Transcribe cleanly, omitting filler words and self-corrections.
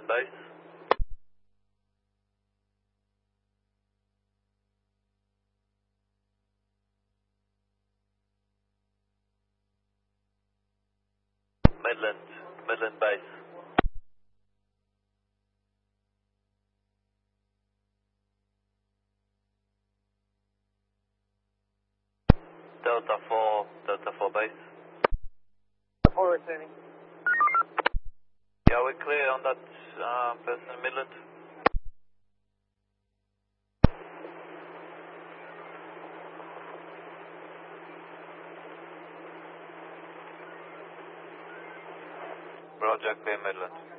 Midland base. Midland base. Delta 4 base. 4 returning. Yeah, we're clear on that person in Midland. Roger, clear Midland.